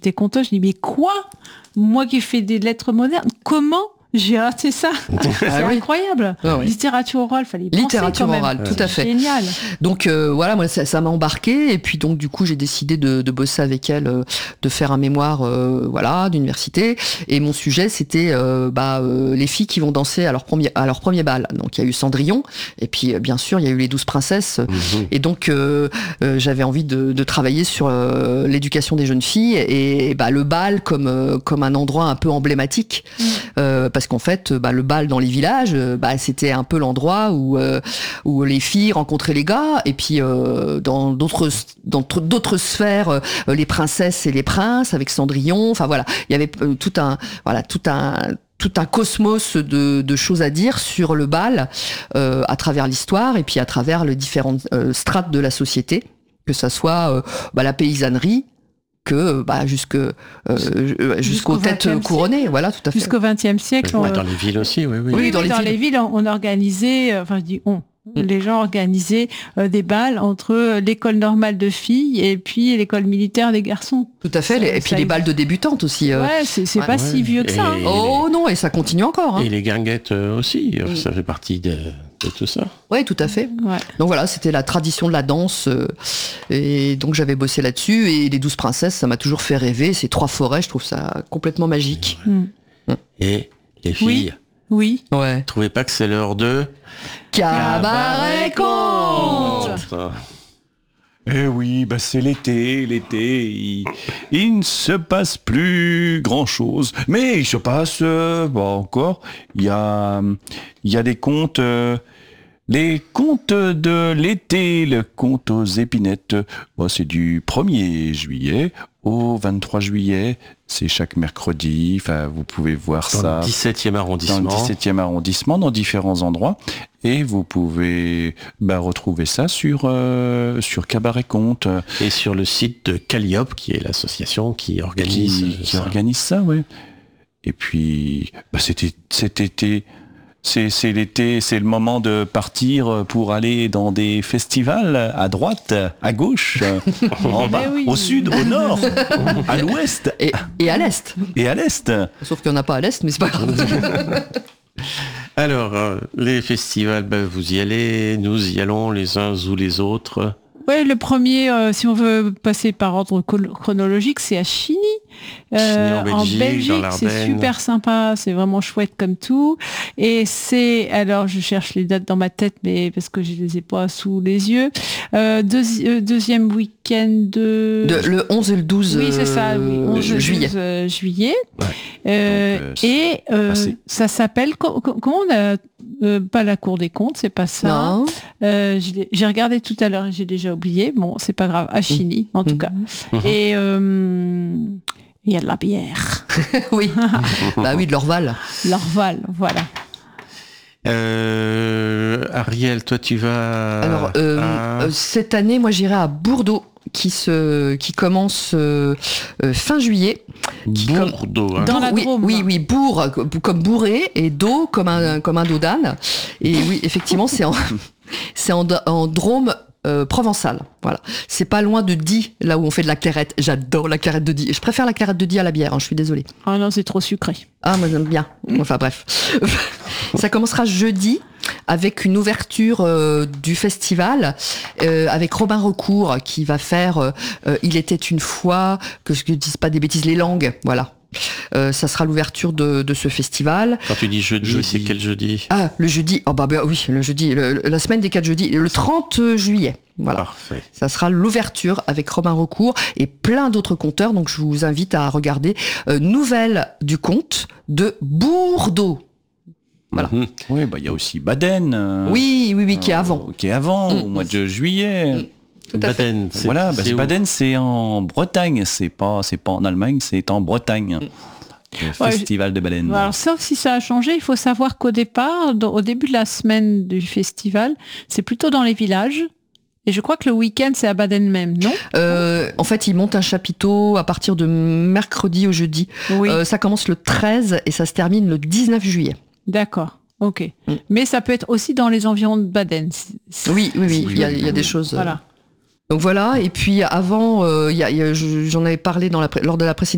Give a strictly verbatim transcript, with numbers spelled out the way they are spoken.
T'es content, je dis mais quoi ? Moi qui fais des lettres modernes, comment j'ai raté ça ? C'est ah, oui. incroyable. Ah, oui. Littérature orale, fallait y penser Littérature quand même. orale, tout à fait. Génial. Donc euh, voilà, moi ça, ça m'a embarqué et puis donc du coup j'ai décidé de, de bosser avec elle, euh, de faire un mémoire, euh, voilà, d'université. Et mon sujet c'était euh, bah euh, les filles qui vont danser à leur premier à leur premier bal. Donc il y a eu Cendrillon et puis euh, bien sûr il y a eu les douze princesses. Mmh. Et donc euh, euh, j'avais envie de, de travailler sur euh, l'éducation des jeunes filles et, et bah le bal comme euh, comme un endroit un peu emblématique. Mmh. Euh, parce qu'en fait, bah, le bal dans les villages, bah, c'était un peu l'endroit où euh, où les filles rencontraient les gars, et puis euh, dans d'autres dans d'autres sphères, euh, les princesses et les princes avec Cendrillon. Enfin voilà, il y avait euh, tout un voilà tout un tout un cosmos de, de choses à dire sur le bal euh, à travers l'histoire et puis à travers les différentes euh, strates de la société, que ça soit euh, bah, la paysannerie. Que bah, jusque, euh, jusqu'aux têtes couronnées, voilà, tout à fait. Jusqu'au vingtième siècle. Ouais, on... Dans les villes aussi, oui. Oui, oui, oui dans, oui, les, dans villes. les villes, on organisait, enfin je dis on, mm. les gens organisaient euh, des balles entre l'école normale de filles et puis l'école militaire des garçons. Tout à fait, ça, et puis les balles de débutantes aussi. Euh... Ouais, c'est, c'est ouais, pas ouais. si vieux que et ça. Hein. Oh les... non, et ça continue encore. Hein. Et les guinguettes aussi, mm. ça fait partie de... de tout ça. Oui, tout à fait. Ouais. Donc voilà, c'était la tradition de la danse. Euh, et donc j'avais bossé là-dessus. Et les douze princesses, ça m'a toujours fait rêver. Ces trois forêts, je trouve ça complètement magique. Mm. Et les filles, oui. oui. Ouais. Trouvez pas que c'est l'heure de Cabaret Conte. Eh oui, bah c'est l'été, l'été, il, il ne se passe plus grand-chose. Mais il se passe, euh, bon encore, il y a, il y a des contes, euh, les contes de l'été, le conte aux épinettes. Bon, c'est du premier juillet au vingt-trois juillet, c'est chaque mercredi, enfin vous pouvez voir dans ça. Dans le dix-septième arrondissement. Dans le dix-septième arrondissement, dans différents endroits. Et vous pouvez bah, retrouver ça sur, euh, sur Cabaret Conte. Et sur le site de Calliope, qui est l'association qui organise qui, qui ça. organise ça, oui. Et puis, bah, c'était, cet été, c'est, c'est l'été, c'est le moment de partir pour aller dans des festivals à droite, à gauche, en bas, oui. Au sud, au nord, à l'ouest. Et, et à l'est. Et à l'est. Sauf qu'il n'y en a pas à l'est, mais c'est pas grave. Alors, euh, les festivals, ben, vous y allez, nous y allons les uns ou les autres. Oui, le premier, euh, si on veut passer par ordre chronologique, c'est à Chigny. Euh, Chigny en Belgique, en Belgique dans l'Ardenne. C'est super sympa, c'est vraiment chouette comme tout. Et c'est, alors je cherche les dates dans ma tête, mais parce que je les ai pas sous les yeux. Euh, deuxi- euh, deuxième week-end de... de... Le onze et le douze oui, c'est ça, oui, onze juillet. douze, euh, juillet. Ouais. Euh, Donc, euh, et euh, ça s'appelle... Co- co- comment on a... Euh, pas la Cour des comptes, c'est pas ça. Non. Euh, j'ai, j'ai regardé tout à l'heure et j'ai déjà oublié. Bon, c'est pas grave. À Chigny, en tout mmh. cas. Mmh. Et il euh, y a de la bière. oui. Bah oui, de l'Orval. L'Orval, voilà. Euh, Ariel, toi, tu vas... Alors, euh, à... cette année, moi, j'irai à Bourdeaux, qui se, qui commence euh, euh, fin juillet. Qui Bourdeaux, com... hein. Dans la oui, Drôme. Oui, oui, bourg comme bourré et dos comme un comme un dos d'âne. Et oui, effectivement, c'est en c'est en, en Drôme. Euh, provençal, voilà. C'est pas loin de Die, là où on fait de la clairette. J'adore la clairette de Die. Je préfère la clairette de Die à la bière, hein, je suis désolée. Ah non, c'est trop sucré. Ah, moi j'aime bien. Enfin bref. Ça commencera jeudi avec une ouverture euh, du festival euh, avec Robin Recourt qui va faire euh, euh, Il était une fois, que je ne dise pas des bêtises, les langues, voilà. Euh, ça sera l'ouverture de, de ce festival. Quand tu dis jeudi, jeudi. C'est quel jeudi ? Ah, le jeudi. Oh bah, bah oui, le jeudi, le, la semaine des quatre jeudis, le trente juillet. Voilà. Parfait. Ça sera l'ouverture avec Robin Recourt et plein d'autres conteurs. Donc je vous invite à regarder euh, Nouvelles du conte de Bourdeaux. Voilà. Mmh. Oui, bah il y a aussi Baden. Euh, oui, oui, oui, qui est avant. Euh, qui est avant, mmh. au mois de juillet. Mmh. Baden, c'est, voilà, bah, c'est Baden, c'est en Bretagne, c'est pas, c'est pas en Allemagne, c'est en Bretagne. Le ouais, festival je... de Baden. Alors, sauf si ça a changé, il faut savoir qu'au départ, dans, au début de la semaine du festival, c'est plutôt dans les villages. Et je crois que le week-end, c'est à Baden même, non ? euh, En fait, ils montent un chapiteau à partir de mercredi au jeudi. Oui. Euh, ça commence le treize et ça se termine le dix-neuf juillet. D'accord. Ok. Mm. Mais ça peut être aussi dans les environs de Baden. C'est... Oui, oui, oui. Il y a, il y a des choses. Voilà. Donc voilà. Et puis avant, euh, il y a, il y a, j'en avais parlé dans la, lors de la précédente